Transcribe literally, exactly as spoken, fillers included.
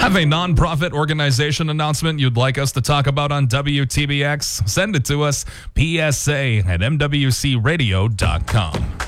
Have a nonprofit organization announcement you'd like us to talk about on W T B X? Send it to us, P S A at M W C radio dot com.